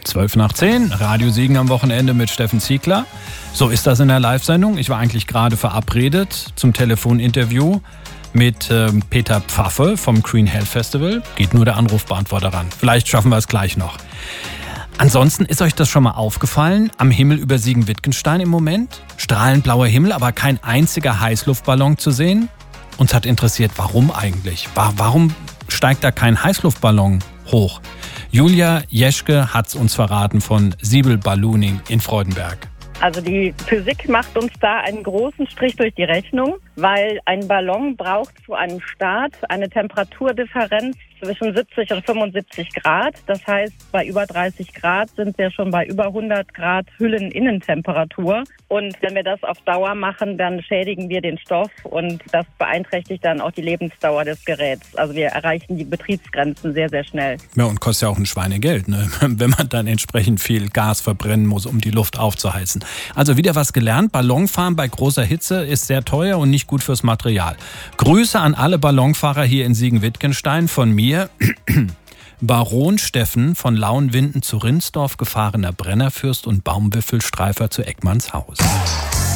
12:10, Radio Siegen am Wochenende mit Steffen Ziegler. So ist das in der Live-Sendung. Ich war eigentlich gerade verabredet zum Telefoninterview mit Peter Pfaffe vom Green Health Festival. Geht nur der Anrufbeantworter ran. Vielleicht schaffen wir es gleich noch. Ansonsten ist euch das schon mal aufgefallen? Am Himmel über Siegen-Wittgenstein im Moment? Strahlend blauer Himmel, aber kein einziger Heißluftballon zu sehen? Uns hat interessiert, warum eigentlich? Warum steigt da kein Heißluftballon hoch? Julia Jeschke hat's uns verraten von Siebel Ballooning in Freudenberg. Also die Physik macht uns da einen großen Strich durch die Rechnung, weil ein Ballon braucht zu einem Start eine Temperaturdifferenz zwischen 70 und 75 Grad. Das heißt, bei über 30 Grad sind wir schon bei über 100 Grad Hülleninnentemperatur. Und wenn wir das auf Dauer machen, dann schädigen wir den Stoff und das beeinträchtigt dann auch die Lebensdauer des Geräts. Also wir erreichen die Betriebsgrenzen sehr, sehr schnell. Ja, und kostet ja auch ein Schweinegeld, ne? Wenn man dann entsprechend viel Gas verbrennen muss, um die Luft aufzuheizen. Also wieder was gelernt. Ballonfahren bei großer Hitze ist sehr teuer und nicht gut fürs Material. Grüße an alle Ballonfahrer hier in Siegen-Wittgenstein von mir. Baron Steffen von Lauenwinden zu Rinsdorf gefahrener Brennerfürst und Baumwipfelstreifer zu Eckmanns Haus.